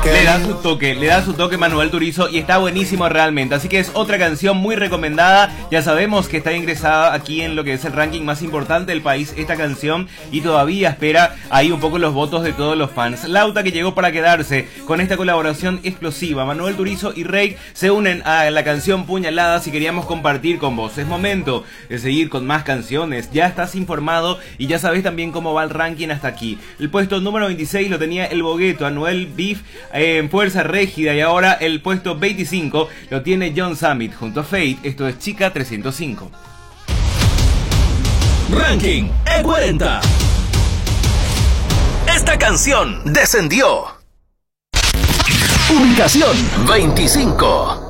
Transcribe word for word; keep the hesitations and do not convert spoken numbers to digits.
Le da su toque, le da su toque Manuel Turizo y está buenísimo realmente. Así que es otra canción muy recomendada. Ya sabemos que está ingresada aquí en lo que es el ranking más importante del país esta canción y todavía espera ahí un poco los votos de todos los fans. Lauta, que llegó para quedarse con esta colaboración explosiva. Manuel Turizo y Rake se unen a la canción Puñaladas y queríamos compartir con vos. Es momento de seguir con más canciones. Ya estás informado y ya sabes también cómo va el ranking hasta aquí. El puesto número veintiséis lo tenía El Bogueto, Anuel Beef eh, en Fuerza Régida, y ahora el puesto veinticinco lo tiene John Summit junto a Fate. Esto es Chica trescientos cinco. Ranking E cuarenta. Esta canción descendió. Ubicación veinticinco.